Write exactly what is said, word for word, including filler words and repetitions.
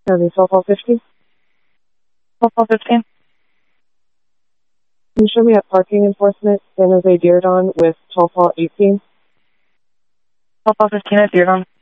County twelve four fifteen. twelve four fifteen. Can you show me at parking enforcement, San Jose Diridon with twelve four eighteen? twelve four fifteen at Diridon.